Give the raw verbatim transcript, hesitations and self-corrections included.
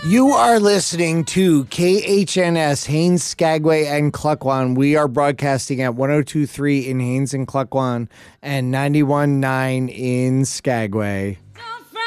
You are listening to K H N S, Haines, Skagway, and Klukwan. We are broadcasting at one oh two point three in Haines and Klukwan and ninety-one point nine in Skagway.